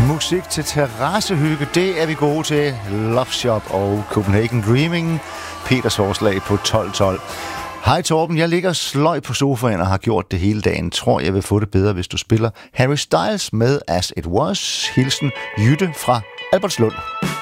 Musik til terrassehygge, det er vi gode til. Love Shop og Copenhagen Dreaming. Peters forslag på 12-12. Hej Torben, jeg ligger sløj på sofaen og har gjort det hele dagen. Tror jeg vil få det bedre, hvis du spiller Harry Styles med As It Was. Hilsen Jytte fra Albertslund.